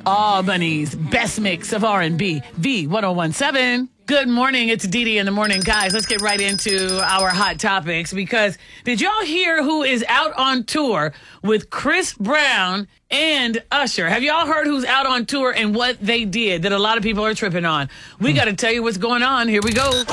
Albany's best mix of R&B, V1017. Good morning. It's Dee in the morning. Guys, let's get right into our hot topics because did y'all hear who is out on tour with Chris Brown and Usher? Have y'all heard who's out on tour and what they did that a lot of people are tripping on? We got to tell you what's going on. Here we go.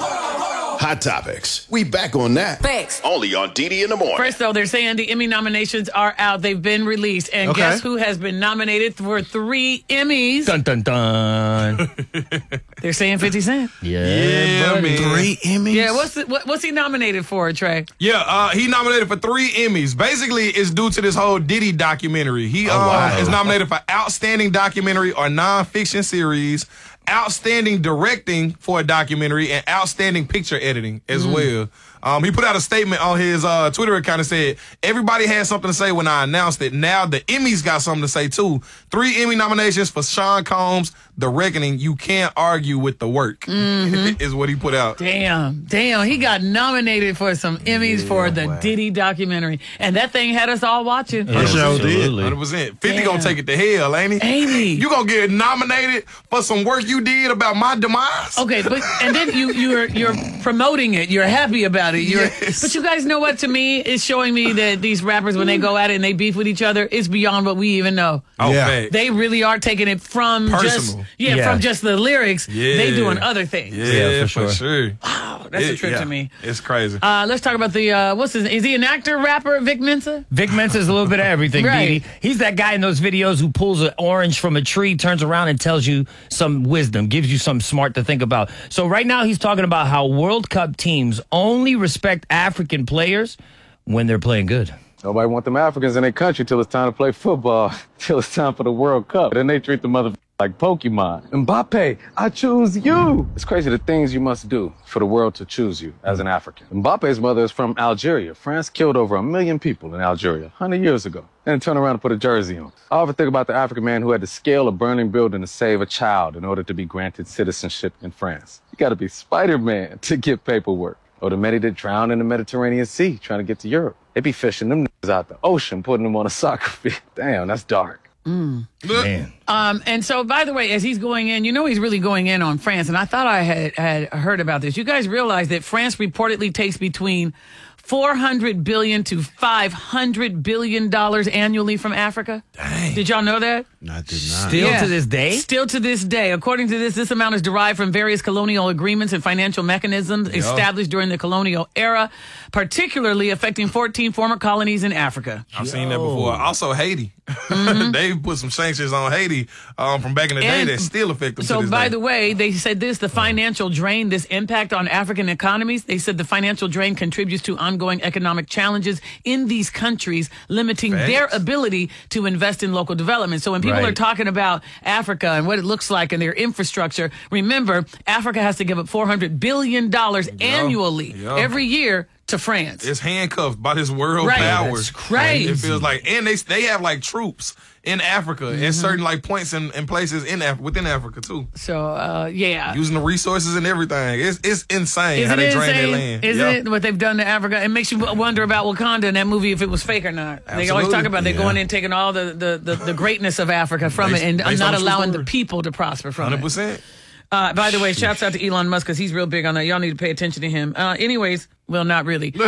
Hot Topics. We back on that. Thanks. Only on Dee in the morning. First, though, they're saying the Emmy nominations are out. They've been released. And guess who has been nominated for 3 Emmys? Dun, dun, dun. They're saying 50 Cent. Yeah, man. 3 Emmys? Yeah, what's he nominated for, Trey? Yeah, he nominated for 3 Emmys. Basically, it's due to this whole Diddy documentary. He is nominated for Outstanding Documentary or Nonfiction Series, Outstanding Directing for a Documentary, and Outstanding Picture Editing as well. He put out a statement on his Twitter account and said, everybody had something to say when I announced it. Now the Emmys got something to say, too. 3 Emmy nominations for Sean Combs' The Reckoning. You can't argue with the work, is what he put out. Damn. He got nominated for some Emmys for the Diddy documentary. And that thing had us all watching. Yeah, sure did. 100%. 50 gonna take it to hell, ain't he? Ain't he? You gonna get nominated for some work you did about my demise? Okay, and then you're promoting it. You're happy about it. But you guys know what? To me, it's showing me that these rappers, when they go at it and they beef with each other, it's beyond what we even know. Fact. They really are taking it from personal. From just the lyrics. Yeah. They doing other things. Yeah, for sure. Wow, that's a trip to me. It's crazy. Let's talk about the is he an actor, rapper, Vic Mensa? Vic Mensa's a little bit of everything, Right. Dee. He's that guy in those videos who pulls an orange from a tree, turns around and tells you some wisdom, gives you something smart to think about. So right now he's talking about how World Cup teams only respect African players when they're playing good. Nobody want them Africans in their country till it's time to play football, till it's time for the World Cup. Then they treat the mother like Pokemon. Mbappe, I choose you. It's crazy the things you must do for the world to choose you as an African. Mbappe's mother is from Algeria. France killed over 1 million people in Algeria 100 years ago. And turn around and put a jersey on. I often think about the African man who had to scale a burning building to save a child in order to be granted citizenship in France. You gotta be Spider-Man to get paperwork. Or the many that drown in the Mediterranean Sea trying to get to Europe. They be fishing them niggas out the ocean, putting them on a soccer field. Damn, that's dark. Man. And so, by the way, as he's going in, he's really going in on France. And I thought I had heard about this. You guys realize that France reportedly takes between $400 billion to $500 billion annually from Africa. Dang. Did y'all know that? I did not. Still to this day? Still to this day. According to this amount is derived from various colonial agreements and financial mechanisms established during the colonial era, particularly affecting 14 former colonies in Africa. I've seen that before. Also, Haiti. They put some sanctions on Haiti from back in the day that still affect them. So, to this by day. the way, they said the financial drain, this impact on African economies, they said the financial drain contributes to ongoing economic challenges in these countries, limiting their ability to invest in local development. So when people are talking about Africa and what it looks like and their infrastructure, remember, Africa has to give up $400 billion annually every year to France. It's handcuffed by this world power. That's crazy. It feels like, and they have like troops in Africa at certain like points and places within Africa too. So using the resources and everything. It's insane Isn't how they it drain insane? their land. Isn't it what they've done to Africa? It makes you wonder about Wakanda in that movie if it was fake or not. They always talk about they're going in taking all the greatness of Africa from it and not allowing the people to prosper from 100%. it. By the way, shouts out to Elon Musk because he's real big on that. Y'all need to pay attention to him. Anyways, well, not really. Did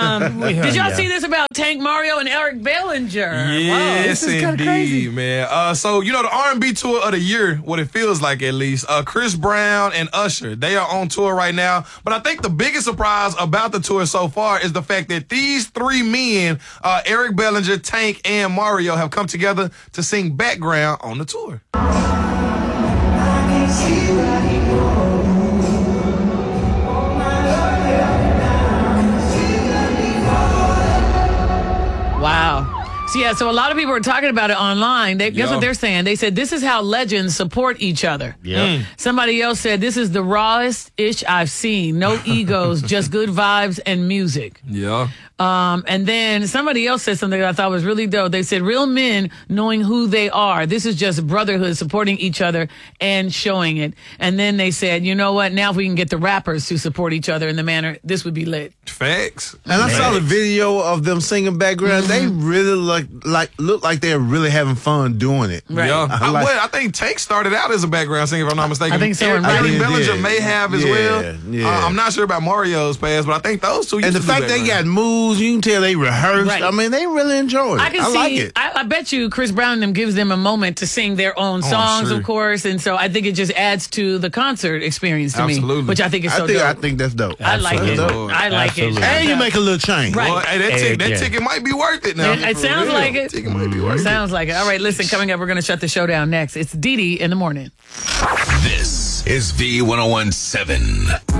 y'all see this about Tank Mario and Eric Bellinger? Yes, this is kinda indeed, crazy. man. So, the R&B tour of the year, what it feels like at least, Chris Brown and Usher, they are on tour right now. But I think the biggest surprise about the tour so far is the fact that these 3 men, Eric Bellinger, Tank, and Mario, have come together to sing background on the tour. Wow. So a lot of people are talking about it online. Guess what they're saying? They said, this is how legends support each other. Somebody else said, this is the rawest ish I've seen. No egos, just good vibes and music. Yeah. And then somebody else said something that I thought was really dope. They said, real men knowing who they are. This is just brotherhood, supporting each other and showing it. And then they said, you know what? Now if we can get the rappers to support each other in the manner, this would be lit. Facts. And I saw the video of them singing background. They really look like they're really having fun doing it. Right. Yeah, I I think Tank started out as a background singer, if I'm not mistaken. I think so, Eric right. Bellinger may have as well. Yeah. I'm not sure about Mario's past, but I think those two. And the fact they got moves, you can tell they rehearsed. Right. I mean, they really enjoy it. I can see. like it. I bet you Chris Brown and them gives them a moment to sing their own songs, sure. of course, and so I think it just adds to the concert experience to Absolutely. me, which I think is so I dope. think that's dope. I like it. Absolutely. I like Absolutely. it. And you make a little change. Right. Well, hey, that ticket might be worth it now. It sounds like it. Ticket might be worth it. Sounds like it. All right, listen, coming up, we're going to shut the show down next. It's Dee Dee in the morning. This is V1017.